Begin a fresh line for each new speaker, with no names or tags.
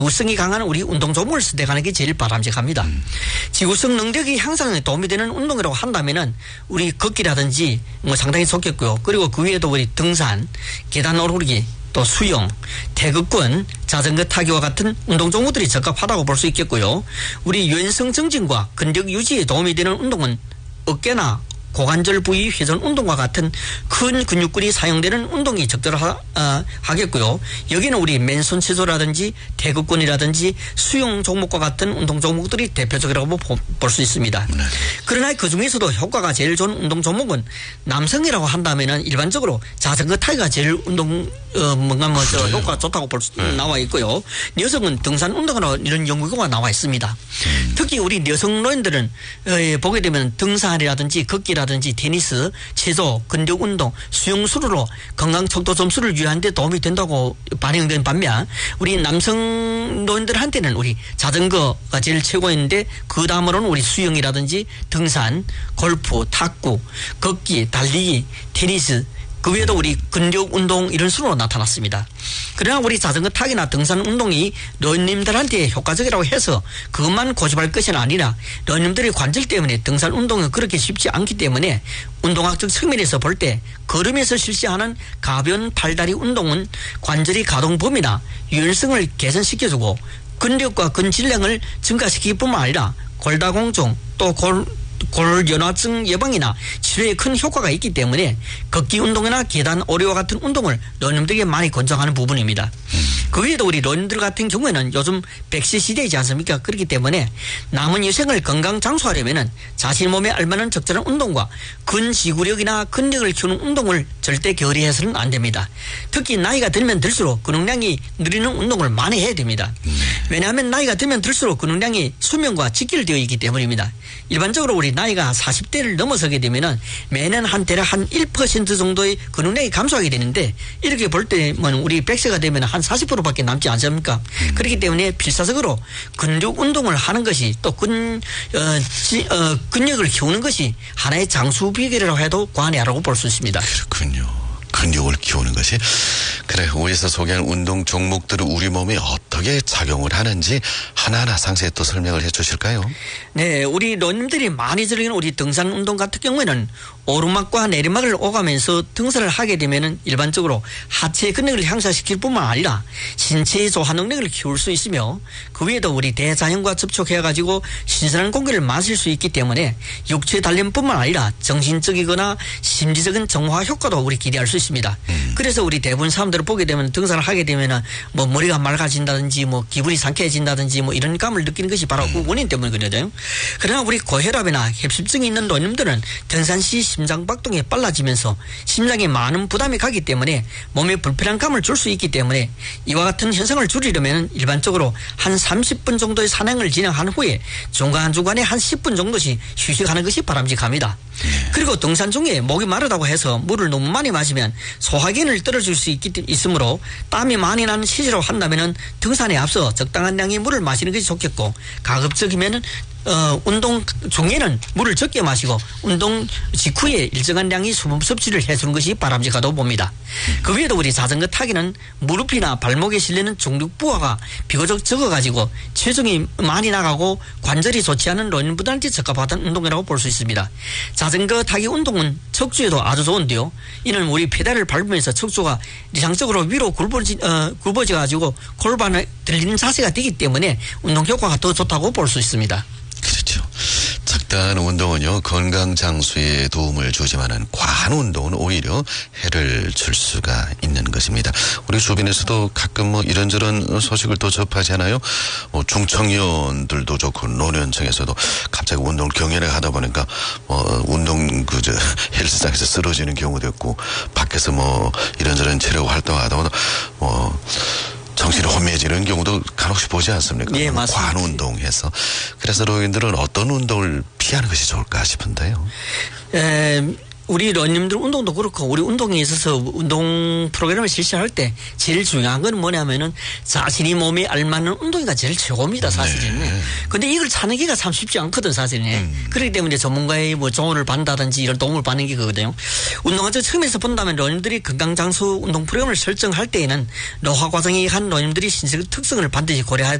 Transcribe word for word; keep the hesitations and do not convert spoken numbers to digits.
지구성이 강한 우리 운동 종목을 선택하는 게 제일 바람직합니다. 음. 지구성 능력이 향상에 도움이 되는 운동이라고 한다면은 우리 걷기라든지 뭐 상당히 좋겠고요. 그리고 그 외에도 우리 등산, 계단 오르기, 또 수영, 태극권, 자전거 타기와 같은 운동 종목들이 적합하다고 볼 수 있겠고요. 우리 유연성 증진과 근력 유지에 도움이 되는 운동은 어깨나 고관절 부위 회전 운동과 같은 큰 근육근이 사용되는 운동이 적절하겠고요. 어, 여기는 우리 맨손 체조라든지 태극권이라든지 수영 종목과 같은 운동 종목들이 대표적이라고 볼 수 있습니다. 네. 그러나 그 중에서도 효과가 제일 좋은 운동 종목은 남성이라고 한다면은 일반적으로 자전거 타기가 제일 운동 어, 뭔가 뭐 저 효과가 좋다고 볼 수 네. 나와 있고요. 여성은 등산 운동으로 이런 연구가 나와 있습니다. 음. 특히 우리 여성 노인들은 어, 보게 되면 등산이라든지 걷기라든지 라든지 테니스, 체조, 근력 운동, 수영 수로로 건강 척도 점수를 유지하는 데 도움이 된다고 반영된 반면 우리 남성 노인들한테는 우리 자전거가 제일 최고인데 그 다음으로는 우리 수영이라든지 등산, 골프, 탁구, 걷기, 달리기, 테니스 그 외에도 우리 근력 운동 이런 수로 나타났습니다. 그러나 우리 자전거 타기나 등산 운동이 노인님들한테 효과적이라고 해서 그것만 고집할 것이 아니라 노인님들의 관절 때문에 등산 운동은 그렇게 쉽지 않기 때문에 운동학적 측면에서 볼 때 걸으면서 실시하는 가벼운 팔다리 운동은 관절의 가동 범위나 유연성을 개선시켜주고 근력과 근질량을 증가시키기 뿐만 아니라 골다공증 또 골 골연화증 예방이나 치료에 큰 효과가 있기 때문에 걷기 운동이나 계단 오르기와 같은 운동을 노인들에게 많이 권장하는 부분입니다. 그 외에도 우리 노인들 같은 경우에는 요즘 백세 시대이지 않습니까? 그렇기 때문에 남은 여생을 건강 장수하려면은 자신 몸에 알맞는 적절한 운동과 근지구력이나 근력을 키우는 운동을 절대 게으리해서는 안 됩니다. 특히 나이가 들면 들수록 근육량이 느리는 운동을 많이 해야 됩니다. 왜냐하면 나이가 들면 들수록 근육량이 수명과 직결되어 있기 때문입니다. 일반적으로 우리 나이가 사십 대를 넘어서게 되면은 매년 한 대략 한 일 퍼센트 정도의 근육량이 감소하게 되는데 이렇게 볼 때면 우리 백 세가 되면 한 사십 퍼센트밖에 남지 않습니까? 음. 그렇기 때문에 필사적으로 근력 운동을 하는 것이 또 근, 어, 지, 어, 근력을 키우는 것이 하나의 장수 비결이라고 해도 과언이 아니라고 볼 수 있습니다.
그렇군요. 근육을 키우는 것이. 그래, 위에서 소개한 운동 종목들을 우리 몸에 어떻게 작용을 하는지 하나하나 상세히 또 설명을 해 주실까요?
네, 우리 노인들이 많이 즐기는 우리 등산 운동 같은 경우에는 오르막과 내리막을 오가면서 등산을 하게 되면은 일반적으로 하체 근력을 향상시킬 뿐만 아니라 신체의 조화 능력을 키울 수 있으며 그 외에도 우리 대자연과 접촉해가지고 신선한 공기를 마실 수 있기 때문에 육체 단련뿐만 아니라 정신적이거나 심리적인 정화 효과도 우리 기대할 수 있습니다. 음. 그래서 우리 대부분 사람들을 보게 되면 등산을 하게 되면은 뭐 머리가 맑아진다든지 뭐 기분이 상쾌해진다든지 뭐 이런 감을 느끼는 것이 바로 음. 그 원인 때문이거든요. 그러나 우리 고혈압이나 협심증이 있는 노인들은 등산 시 심장 박동이 빨라지면서 심장에 많은 부담이 가기 때문에 몸에 불편한 감을 줄 수 있기 때문에 이와 같은 현상을 줄이려면 일반적으로 한 삼십 분 정도의 산행을 진행한 후에 중간중간에 한 십 분 정도씩 휴식하는 것이 바람직합니다. 그리고 등산 중에 목이 마르다고 해서 물을 너무 많이 마시면 소화기능을 떨어질 수 있기, 있으므로 땀이 많이 나는 시기로 한다면 등산에 앞서 적당한 양의 물을 마시는 것이 좋겠고 가급적이면 어, 운동 중에는 물을 적게 마시고 운동 직후에 일정한 양의 수분 섭취를 해주는 것이 바람직하다고 봅니다. 그 외에도 우리 자전거 타기는 무릎이나 발목에 실리는 중력 부하가 비교적 적어가지고 체중이 많이 나가고 관절이 좋지 않은 노인분들한테 적합하다는 운동이라고 볼 수 있습니다. 자전거 타기 운동은 척추에도 아주 좋은데요. 이는 우리 페달을 밟으면서 척추가 이상적으로 위로 굽어지, 어, 굽어져가지고 골반에 들리는 자세가 되기 때문에 운동 효과가 더 좋다고 볼 수 있습니다.
그렇죠. 적당한 운동은요 건강 장수에 도움을 주지만은 과한 운동은 오히려 해를 줄 수가 있는 것입니다. 우리 주변에서도 가끔 뭐 이런저런 소식을 또 접하잖아요. 뭐 중청년들도 좋고 노년층에서도 갑자기 운동을 경연에 하다 보니까 뭐 운동 그저 헬스장에서 쓰러지는 경우도 있고 밖에서 뭐 이런저런 체력 활동하다 보면 뭐 정신이 혼미해지는 경우도 간혹시 보지 않습니까?
예, 맞습니다.
과한 운동해서. 그래서 노인들은 어떤 운동을 피하는 것이 좋을까 싶은데요.
에, 우리 러닝들 운동도 그렇고 우리 운동에 있어서 운동 프로그램을 실시할 때 제일 중요한 건 뭐냐면은 자신이 몸에 알맞는 운동이가 제일 최고입니다, 사실은. 네. 근데 이걸 찾기가 참 쉽지 않거든, 사실은. 음. 그렇기 때문에 전문가의 뭐 조언을 받는다든지 이런 도움을 받는 게 그거거든요. 운동화적 측면에서 본다면 러닝들이 건강장수 운동 프로그램을 설정할 때에는 노화 과정이 한 러닝들이 신체 특성을 반드시 고려해야